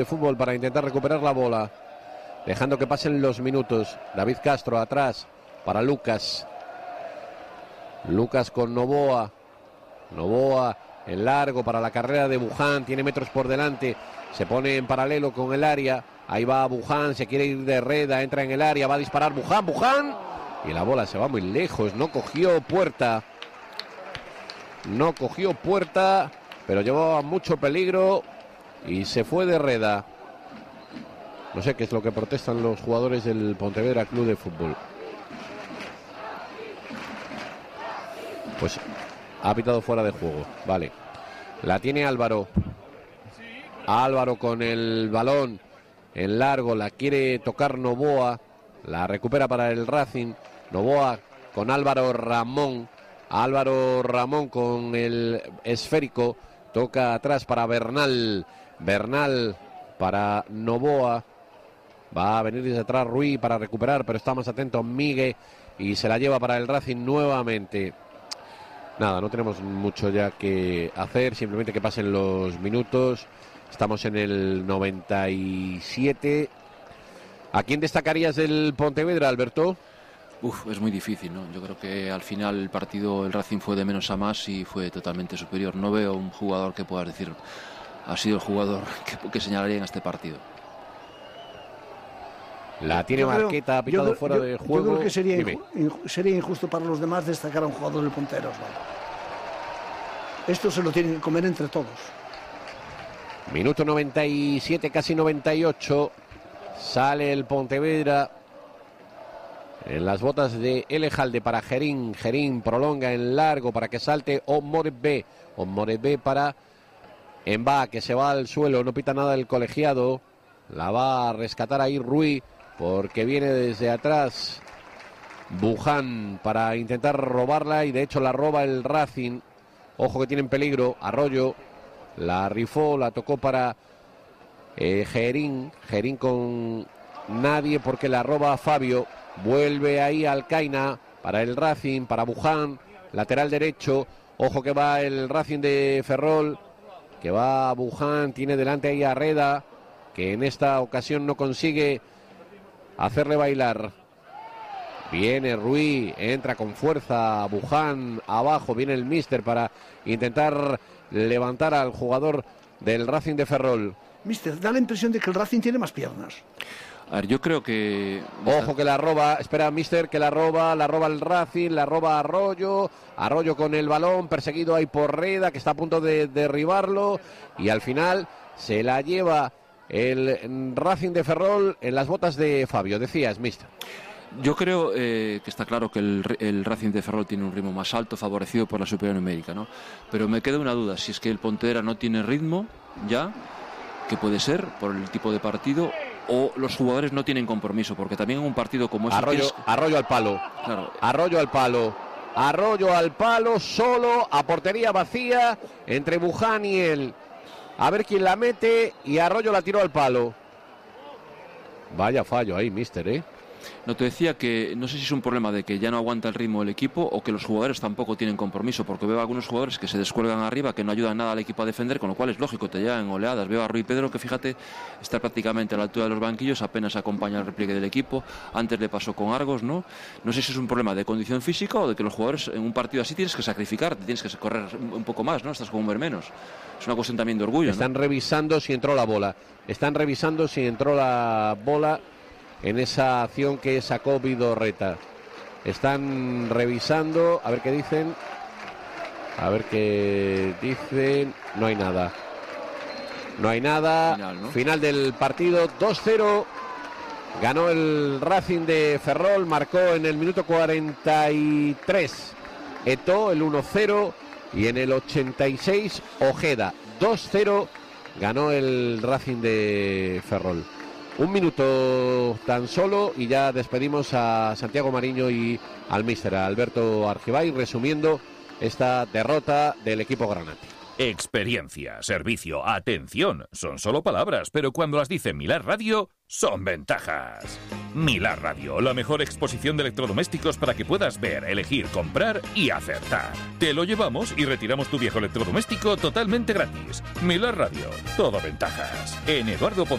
de fútbol para intentar recuperar la bola, dejando que pasen los minutos. David Castro atrás para Lucas. Lucas con Novoa. Novoa en largo para la carrera de Buján, tiene metros por delante, se pone en paralelo con el área. Ahí va Buján, se quiere ir de Reda, entra en el área, va a disparar Buján, y la bola se va muy lejos, no cogió puerta, pero llevaba mucho peligro y se fue de Reda. No sé qué es lo que protestan los jugadores del Pontevedra Club de Fútbol. Pues ha pitado fuera de juego, vale. La tiene Álvaro. Álvaro con el balón en largo, la quiere tocar Novoa, la recupera para el Racing. Novoa con Álvaro Ramón. Álvaro Ramón con el esférico, toca atrás para Bernal. Bernal para Novoa. Va a venir desde atrás Ruiz para recuperar, pero está más atento Migue y se la lleva para el Racing nuevamente. Nada, no tenemos mucho ya que hacer, simplemente que pasen los minutos. Estamos en el 97. ¿A quién destacarías del Pontevedra, Alberto? Es muy difícil, ¿no? Yo creo que al final el partido, el Racing fue de menos a más y fue totalmente superior. No veo un jugador que puedas decir ha sido el jugador que señalaría en este partido. La tiene Marqueta, ha pitado fuera de juego. Yo creo que sería injusto para los demás destacar a un jugador del Ponteros, ¿vale? Esto se lo tienen que comer entre todos. Minuto 97, casi 98. Sale el Pontevedra en las botas de Elejalde para Gerín. Gerín prolonga en largo para que salte Omorbe. Omorbe para Emba, que se va al suelo. No pita nada el colegiado. La va a rescatar ahí Ruiz, porque viene desde atrás Buján para intentar robarla, y de hecho la roba el Racing. Ojo que tienen peligro. Arroyo la rifó, la tocó para Gerín. Gerín con nadie porque la roba Fabio. Vuelve ahí Alcaina para el Racing, para Buján, lateral derecho. Ojo que va el Racing de Ferrol, que va Buján, tiene delante ahí a Reda, que en esta ocasión no consigue hacerle bailar. Viene Ruiz, entra con fuerza Buján abajo, viene el míster para intentar levantar al jugador del Racing de Ferrol. Míster, da la impresión de que el Racing tiene más piernas. A ver, yo creo que... Ojo que la roba, espera míster, que la roba el Racing, la roba Arroyo. Arroyo con el balón, perseguido ahí por Reda, que está a punto de derribarlo, y al final se la lleva el Racing de Ferrol en las botas de Fabio. Decías, míster. Yo creo que está claro que el Racing de Ferrol tiene un ritmo más alto, favorecido por la superioridad numérica, ¿no? Pero me queda una duda, si es que el Pontevedra no tiene ritmo ya, que puede ser por el tipo de partido, o los jugadores no tienen compromiso, porque también en un partido como ese... Arroyo al palo. Claro. Arroyo al palo, solo, a portería vacía, entre Buján y él. A ver quién la mete, y Arroyo la tiró al palo. Vaya fallo ahí, míster, ¿eh? No, te decía que no sé si es un problema de que ya no aguanta el ritmo del equipo o que los jugadores tampoco tienen compromiso, porque veo a algunos jugadores que se descuelgan arriba, que no ayudan nada al equipo a defender, con lo cual es lógico, te llevan en oleadas. Veo a Rui Pedro que, fíjate, está prácticamente a la altura de los banquillos, apenas acompaña el repliegue del equipo. Antes le pasó con Argos, ¿no? No sé si es un problema de condición física o de que los jugadores en un partido así tienes que sacrificar, tienes que correr un poco más, ¿no? Estás con un ver menos. Es una cuestión también de orgullo, ¿no? Están revisando si entró la bola. En esa acción que sacó Vidorreta. Están revisando, a ver qué dicen. No hay nada. Final, ¿no? Final del partido, 2-0. Ganó el Racing de Ferrol, marcó en el minuto 43 Eto'o, el 1-0, y en el 86 Ojeda. 2-0 ganó el Racing de Ferrol. Un minuto tan solo y ya despedimos a Santiago Mariño y al míster Alberto Argibay, resumiendo esta derrota del equipo granate. Experiencia, servicio, atención, son solo palabras, pero cuando las dice Milar Radio, son ventajas. Milar Radio, la mejor exposición de electrodomésticos para que puedas ver, elegir, comprar y acertar. Te lo llevamos y retiramos tu viejo electrodoméstico totalmente gratis. Milar Radio, todo ventajas. En Eduardo